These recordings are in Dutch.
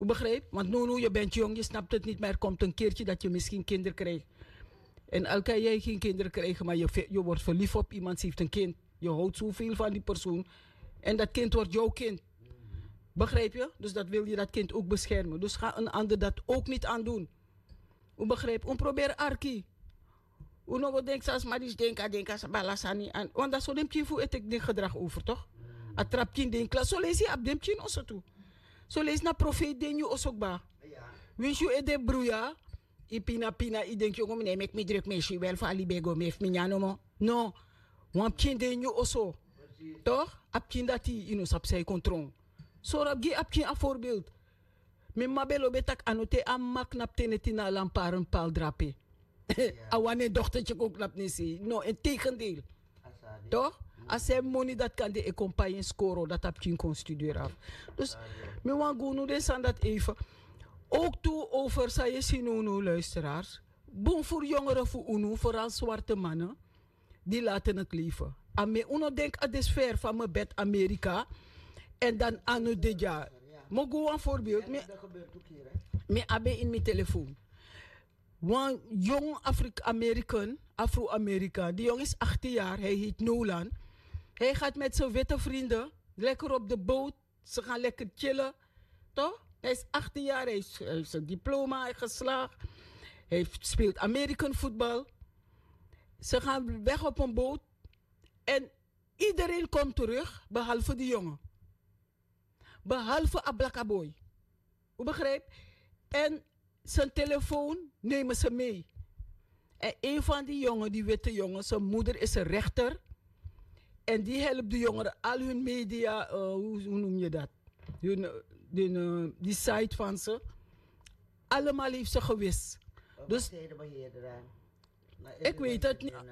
U begrijpt? Want nu, je bent jong, je snapt het niet, maar er komt een keertje dat je misschien kinderen krijgt. En al kan jij geen kinderen krijgen, maar je wordt verliefd op iemand, ze heeft een kind. Je houdt zoveel van die persoon. En dat kind wordt jouw kind. Begrijp je? Dus dat wil je dat kind ook beschermen. Dus ga een ander dat ook niet aandoen. U begrijpt? U probeer arki. U nog denkt als maar die denken als balasani aan. Want dat zo neemt je voor het gedrag over, toch? A trapje in klas. Zo lees je op dem tien osso toe. Zo lees na profeet den je osso ba. Wins je ede broeia. Pina, I denk jongen, nee, ik me druk meisje wel voor Ali Bego, me heeft me niet no. No, want pien den je osso. Toch? Apkin dat die in ons op zijn controle. Zo rap je apkin een voorbeeld. Me mabelo betak anote am mak nap tenetina lamparen paal drape. Awane dochtertje ook nap nisi. No, in tegendeel. Toch? Als hij money dat kan de campagne scoren, dat heb je in kon studeren af. Dus, me wan go nu des aan dat even. Ook toe over, zei je zien nu luisteraars. Boom voor jongeren voor UNO, vooral zwarte mannen. Die laten het leven. En me uno denk aan de sfeer van mijn bed Amerika. En dan aan het dit jaar. Maar go een voorbeeld. Me abe in mijn telefoon. Een jong Afro-Amerikaan. Die jong is 18 jaar. Hij heet Nolan. Hij gaat met zijn witte vrienden lekker op de boot. Ze gaan lekker chillen. Toch? Hij is 18 jaar. Hij heeft zijn diploma geslaagd. Hij speelt American voetbal. Ze gaan weg op een boot. En iedereen komt terug. Behalve die jongen. Behalve Ablakaboy. U begrijpt? En zijn telefoon nemen ze mee. En een van die jongen, die witte jongen, zijn moeder is een rechter. En die helpt de jongeren al hun media, hoe noem je dat? Die site van ze. Allemaal heeft ze gewist. Dus ik weet het niet.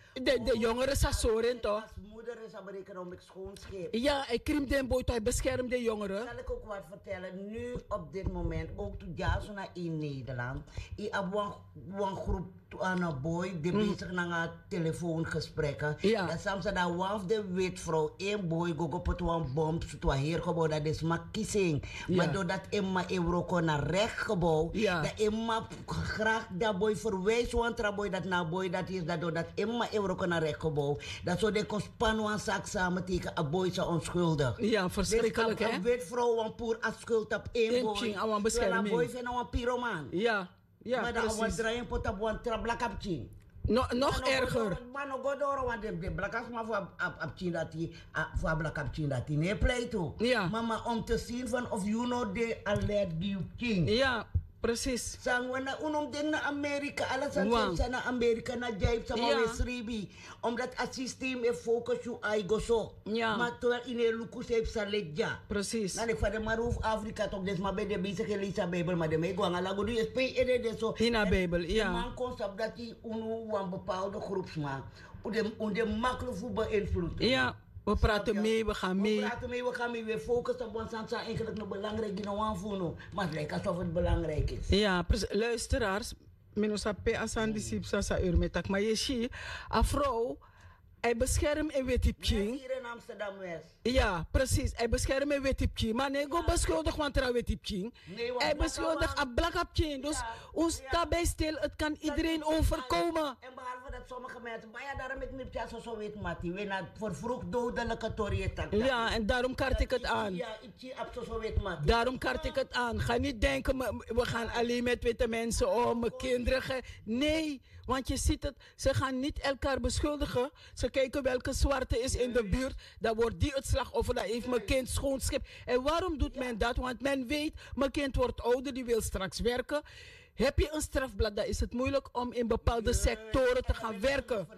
De jongeren zijn zoren toch? Als moeder is Amerika om ik schoonschip. Ja, hij krimpt de boot, hij beschermt de jongeren. Zal ik ook wat vertellen? Nu op dit moment, ook toen Jasona in Nederland. Ik heb een groep aan een boy die bezig naar telefoongesprekken. Ja. Dat soms dat one de witvrouw, één boy go op het een bom, zo heer gebouw, dat is maar kissing. Ja. Maar doordat Emma Euro naar recht gebouw, Ja. dat Emma graag dat boy verwijst, want dat boy dat naar boy dat is, dat doordat Emma Euro naar recht gebouw, dat zo de konspano aan zaak samen tegen een boy zo onschuldig. Ja, verschrikkelijk dus hè? een witvrouw een poer als schuld op één boy. Terwijl een Terwijl een boy vindt een pyromaan. Ja, ja, maar dan precies. wat draaien pot op een trablak op chin. Nog erger. Maar nog goed door, want de blakas maar voor op chin dat hij, voor blak op chin dat hij nee play toe. Ja. Maar om te zien van of you know de allergie chin. Ja, precies. Sang we na unom ding na Amerika, alles aan Wow. zijn naar Amerika, naar Jaip, sama Ja. we sribi. Omdat het systeem e focus you ai go so. Ja. Maar terwijl in de lukus heeft saletja. Precies. Nou, ik van Maruf Afrika toch des maar bij de bezig Elisa Bijbel, maar de meegwang ala go die SP de zo. In de Bijbel, ja. De man concept dat hij een bepaalde groepsmaak, om de makkelijk voor beïnvloeden. Ja, we praten mee, we gaan mee. We praten mee, we gaan mee. We focussen op ons aan eigenlijk nog belangrijk in een maar het lijkt alsof het belangrijk is. Ja, luisteraars, minusa pe asan disip sa urmetak, maar je ziet, een vrouw, hij beschermt een wetipje. Hier in Amsterdam West. Ja, precies. Hij beschermt een wetipje. Maar nee, go beschuldig want er een wetipje. Hij beschuldigt een blakapje. Dus ons daarbij stil, het kan iedereen overkomen. En behalve dat sommige mensen, maar ja, daarom ik niet ja, zo weet Mati, we na vervroegd dodelijke toriëtak. Ja, en daarom kaart ik het aan. Ja, ik zie zo weet Mati. Daarom kaart ik het aan. Ga niet denken, we gaan alleen met witte mensen om, mijn kinderen. Nee, want je ziet het, ze gaan niet elkaar beschuldigen. Ze kijken welke zwarte is in de buurt. Dan wordt die het slachtoffer, dat heeft mijn kind schoonschip. En waarom doet men dat? Want men weet, mijn kind wordt ouder, die wil straks werken. Heb je een strafblad, dan is het moeilijk om in bepaalde sectoren te gaan werken.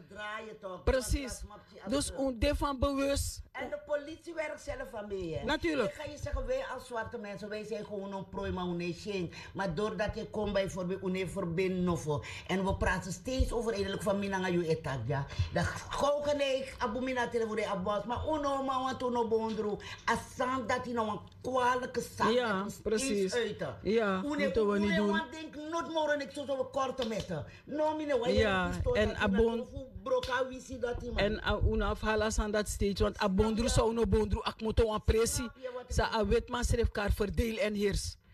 Precies. Dus daarvan bewust. En de politie werkt zelf aan mee. Hè? Natuurlijk. Ik ga je zeggen, wij als zwarte mensen, wij zijn gewoon een prooi, maar een. Maar doordat je komt bijvoorbeeld, een verbinden. En we praten steeds over eigenlijk van Minanga je etat, ja. Dat gauw kan ik abomina telefoon abos, maar ono maar want ono bondro. Asang dat hij nou een kwalijke zaak. Ja, precies. Ja, moeten we niet doen. Want denk nooit morgen ik zo korte met haar. No mine, ja, en abon. En unaf halas aan dat stage, want abondru zou no bondru ak moto aan pressie. Sa a wetman schreef kaart verdeel en heers.